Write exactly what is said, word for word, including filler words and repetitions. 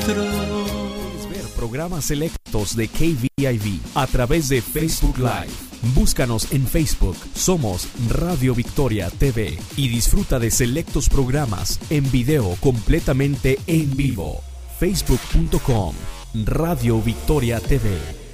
¿Quieres ver programas selectos de K V I V a través de Facebook Live? Búscanos en Facebook, somos Radio Victoria T V y disfruta de selectos programas en video completamente en vivo. Facebook punto com, Radio Victoria T V.